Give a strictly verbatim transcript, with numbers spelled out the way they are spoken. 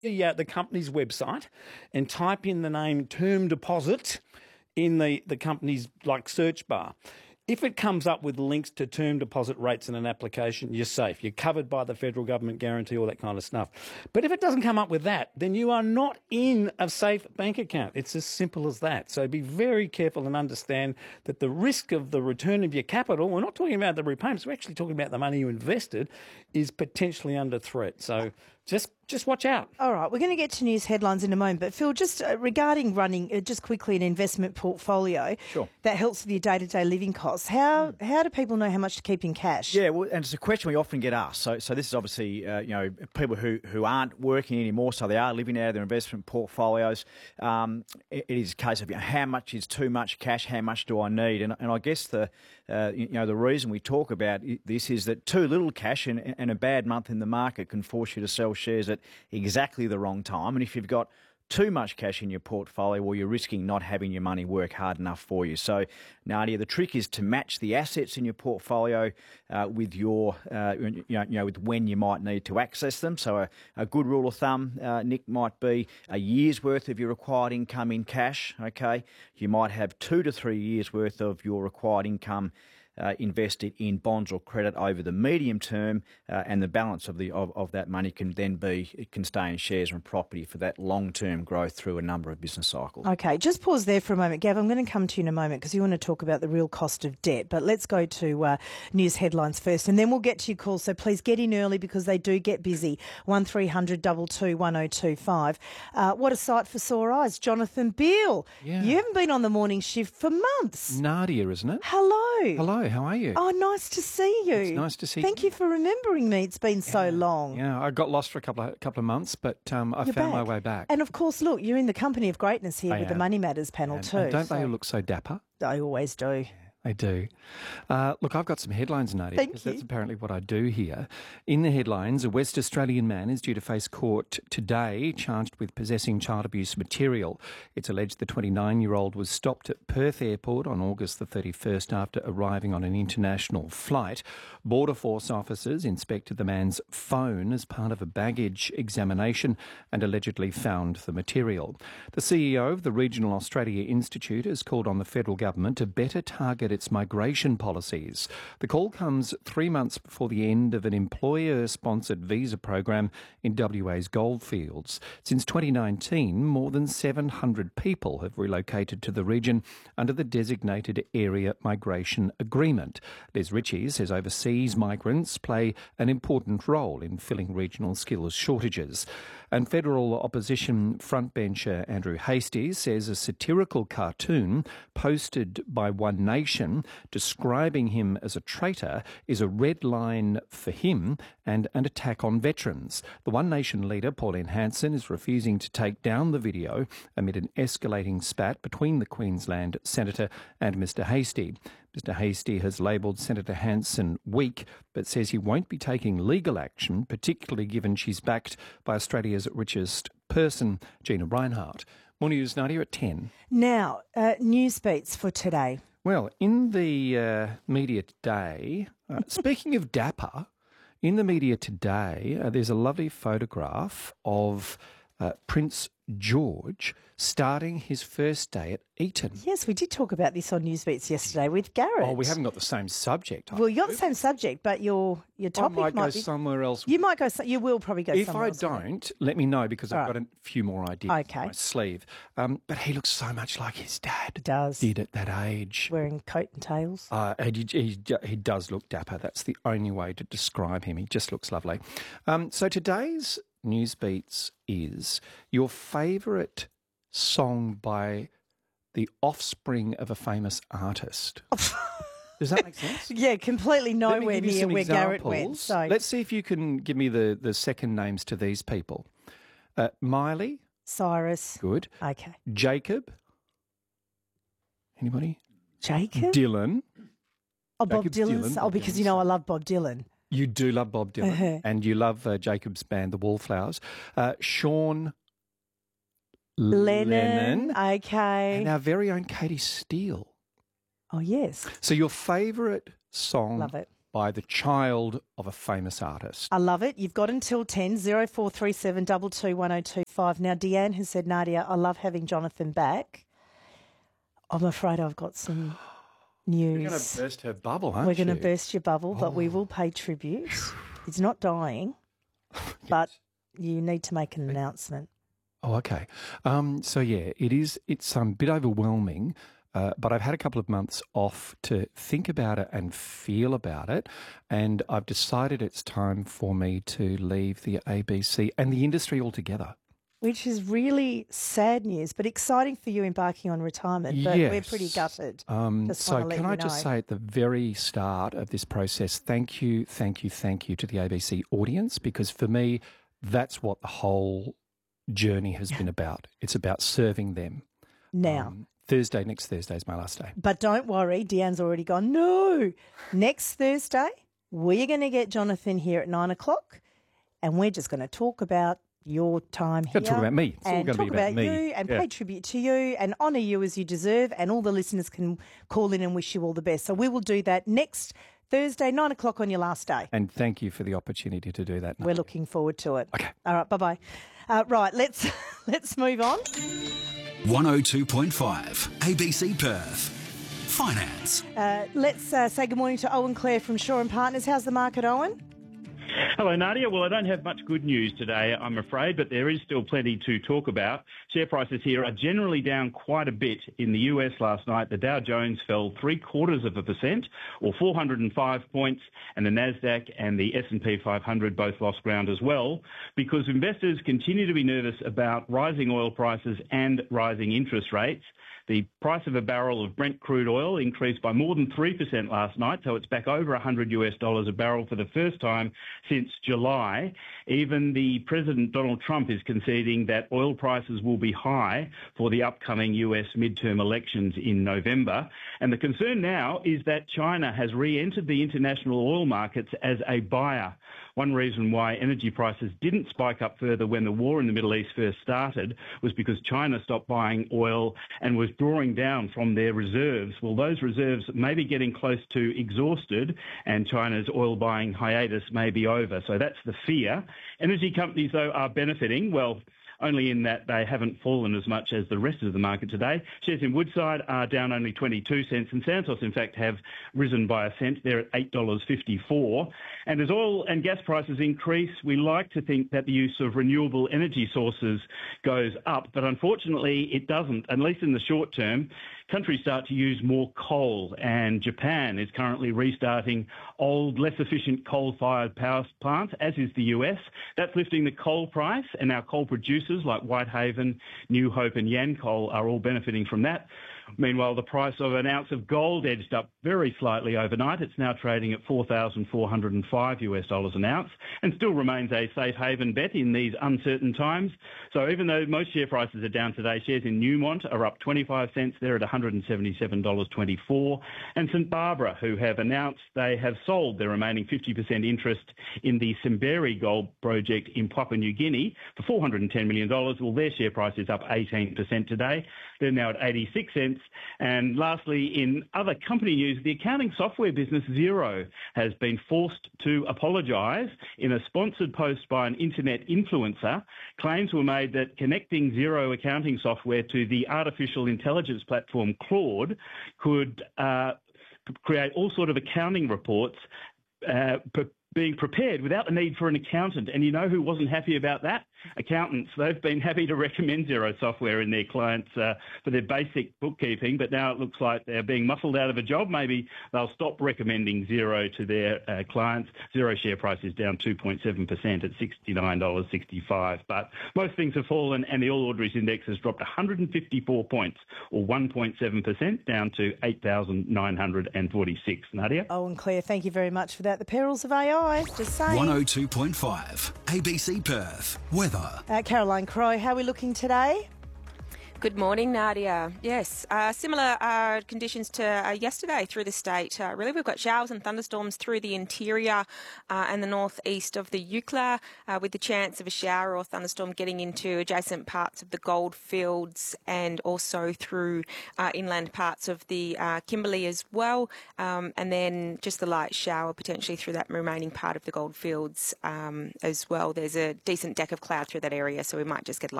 the, the company's website and type in the name term deposit in the, the company's like search bar. If it comes up with links to term deposit rates in an application, you're safe. You're covered by the federal government guarantee, all that kind of stuff. But if it doesn't come up with that, then you are not in a safe bank account. It's as simple as that. So be very careful and understand that the risk of the return of your capital, we're not talking about the repayments, we're actually talking about the money you invested, is potentially under threat. So just just watch out. All right, we're going to get to news headlines in a moment. But, Phil, just uh, regarding running, uh, just quickly, an investment portfolio sure. that helps with your day-to-day living costs, how mm. how do people know how much to keep in cash? Yeah, well, and it's a question we often get asked. So so this is obviously, uh, you know, people who, who aren't working anymore, so they are living out of their investment portfolios. Um, it, it is a case of, you know, how much is too much cash, how much do I need? And, and I guess the, uh, you know, the reason we talk about this is that too little cash and, and a bad month in the market can force you to sell shares at exactly the wrong time. And if you've got too much cash in your portfolio, well, you're risking not having your money work hard enough for you. So, Nadia, the trick is to match the assets in your portfolio uh, with your, uh, you know, you know, with when you might need to access them. So, a, a good rule of thumb, uh, Nick, might be a year's worth of your required income in cash. Okay, you might have two to three years worth of your required income Uh, invested in bonds or credit over the medium term, uh, and the balance of the of, of that money can then be it can stay in shares and property for that long term growth through a number of business cycles. Okay, just pause there for a moment, Gav. I'm going to come to you in a moment because you want to talk about the real cost of debt. But let's go to uh, news headlines first, and then we'll get to your calls. So please get in early because they do get busy. One three hundred two two one oh two five. Uh, what a sight for sore eyes, Jonathan Beale. Yeah. You haven't been on the morning shift for months. Nadia, isn't it? Hello. Hello. How are you? Oh, nice to see you. It's nice to see Thank you. you for remembering me. It's been yeah. so long. Yeah, I got lost for a couple of couple of months, but um, I You're found back. my way back. And of course, look, you're in the company of greatness here I with am. the Money Matters panel and, too. and don't so they look so dapper? They always do. They do. Uh, look, I've got some headlines, Nadia, Thank because you. that's apparently what I do here. In the headlines, a West Australian man is due to face court today, charged with possessing child abuse material. It's alleged the twenty-nine-year-old was stopped at Perth Airport on August the thirty-first after arriving on an international flight. Border Force officers inspected the man's phone as part of a baggage examination and allegedly found the material. The C E O of the Regional Australia Institute has called on the federal government to better target its migration policies. The call comes three months before the end of an employer-sponsored visa program in W A's goldfields. Since twenty nineteen, more than seven hundred people have relocated to the region under the Designated Area Migration Agreement. Les Ritchie says overseas migrants play an important role in filling regional skills shortages. And federal opposition frontbencher Andrew Hastie says a satirical cartoon posted by One Nation describing him as a traitor is a red line for him and an attack on veterans. The One Nation leader, Pauline Hanson, is refusing to take down the video amid an escalating spat between the Queensland senator and Mr Hastie. Mr Hastie has labelled Senator Hanson weak, but says he won't be taking legal action, particularly given she's backed by Australia's richest person, Gina Reinhardt. More news, Nadia, at ten. Now, uh, news beats for today. Well, in the uh, media today, uh, speaking of dapper, in the media today, uh, there's a lovely photograph of uh, Prince George starting his first day at Eton. Yes, we did talk about this on Newsbeats yesterday with Garrett. Oh, we haven't got the same subject. Well, you're the same subject, but your your topic I might, might go be somewhere else. You might go. You will probably go. If somewhere I else with it. don't, let me know because All I've right. got a few more ideas Okay. on my sleeve. Um, but he looks so much like his dad. He does. Did at that age. Wearing coat and tails. Uh, he, he, he does look dapper. That's the only way to describe him. He just looks lovely. Um, so today's News Beats is your favourite song by the offspring of a famous artist. Does that make sense? Yeah, completely Let me nowhere give you near some where Garrett went. examples. So Let's see if you can give me the, the second names to these people. Uh, Miley. Cyrus. Good. Okay. Jacob. Anybody? Jacob. Dylan. oh, Bob Jacob's Dylan. Dylan, Oh, Bob because Dylan's you know I son. love Bob Dylan. You do love Bob Dylan. Uh-huh. And you love uh, Jacob's band, The Wallflowers. Uh, Sean Lennon. Lennon. Okay. And our very own Katie Steele. Oh yes, So your favourite song love it. by the child of a famous artist. I love it. You've got until ten, oh four three seven two two one oh two five. Now, Deanne has said, Nadia, I love having Jonathan back. I'm afraid I've got some news. You're going to burst her bubble, aren't We're you? going to burst your bubble, but Oh. we will pay tribute. He's not dying, but you need to make an announcement. Oh, okay. Um, so, yeah, it is, it's um, a bit overwhelming, uh, but I've had a couple of months off to think about it and feel about it, and I've decided it's time for me to leave the A B C and the industry altogether. Which is really sad news, but exciting for you embarking on retirement. But we're Yes. pretty gutted. Um, Just so wanna let can you I just know. say at the very start of this process, thank you, thank you, thank you to the A B C audience, because for me, that's what the whole journey has been about. It's about serving them. Now, Um, Thursday, next Thursday is my last day. but don't worry, Deanne's already gone, no. Next Thursday, we're going to get Jonathan here at nine o'clock, and we're just going to talk about your time here. Gonna talk about me. It's all and gonna talk be about me. you and Yeah. pay tribute to you and honour you as you deserve, and all the listeners can call in and wish you all the best. So we will do that next Thursday, nine o'clock on your last day. And thank you for the opportunity to do that. We're looking forward to it. Okay. All right, bye-bye. Uh, right, let's let's move on. one oh two point five A B C Perth. Finance. Uh, let's uh, say good morning to Owen Clare from Shaw and Partners. How's the market, Owen? Hello, Nadia. Well, I don't have much good news today, I'm afraid, but there is still plenty to talk about. Share prices here are generally down quite a bit. In the U S last night, the Dow Jones fell three quarters of a percent, or four hundred five points, and the Nasdaq and the S and P five hundred both lost ground as well, because investors continue to be nervous about rising oil prices and rising interest rates. The price of a barrel of Brent crude oil increased by more than three percent last night, so it's back over one hundred US dollars a barrel for the first time since July. Even the President Donald Trump is conceding that oil prices will be high for the upcoming U S midterm elections in November. And the concern now is that China has re-entered the international oil markets as a buyer. One reason why energy prices didn't spike up further when the war in the Middle East first started was because China stopped buying oil and was drawing down from their reserves. Well, those reserves may be getting close to exhausted, and China's oil buying hiatus may be over. So that's the fear. Energy companies, though, are benefiting. Well, only in that they haven't fallen as much as the rest of the market today. Shares in Woodside are down only twenty-two cents, and Santos, in fact, have risen by a cent. They're at eight dollars fifty-four. And as oil and gas prices increase, we like to think that the use of renewable energy sources goes up, but unfortunately it doesn't, at least in the short term. Countries start to use more coal, and Japan is currently restarting old, less efficient coal-fired power plants, as is the U S. That's lifting the coal price, and our coal producers like Whitehaven, New Hope and Yancoal are all benefiting from that. Meanwhile, the price of an ounce of gold edged up very slightly overnight. It's now trading at four thousand four hundred five US dollars an ounce, and still remains a safe haven bet in these uncertain times. So even though most share prices are down today, shares in Newmont are up twenty-five cents. They're at one hundred seventy-seven dollars twenty-four. And St Barbara, who have announced they have sold their remaining fifty percent interest in the Simberi gold project in Papua New Guinea for four hundred ten million dollars. Well, their share price is up eighteen percent today. They're now at eighty-six cents. And lastly, in other company news, the accounting software business Xero has been forced to apologise. In a sponsored post by an internet influencer, claims were made that connecting Xero accounting software to the artificial intelligence platform Claude could uh, create all sort of accounting reports uh, pre- being prepared without the need for an accountant. And you know who wasn't happy about that? Accountants. They've been happy to recommend Xero software in their clients uh, for their basic bookkeeping, but now it looks like they're being muffled out of a job. Maybe they'll stop recommending Xero to their uh, clients. Xero share price is down two point seven percent at sixty-nine dollars sixty-five. But most things have fallen, and the All Ordinaries Index has dropped one hundred fifty-four points, or one point seven percent, down to eight thousand nine hundred forty-six. Nadia? Oh, and Claire, thank you very much for that. The perils of A I, just saying. one oh two point five A B C Perth. Weather. Uh, Caroline Crowe, how are we looking today? Good morning, Nadia. Yes, uh, similar uh, conditions to uh, yesterday through the state. Uh, really, we've got showers and thunderstorms through the interior uh, and the northeast of the Eucla, uh, with the chance of a shower or thunderstorm getting into adjacent parts of the Goldfields and also through uh, inland parts of the uh, Kimberley as well. Um, and then just the light shower potentially through that remaining part of the Goldfields um, as well. There's a decent deck of cloud through that area, so we might just get light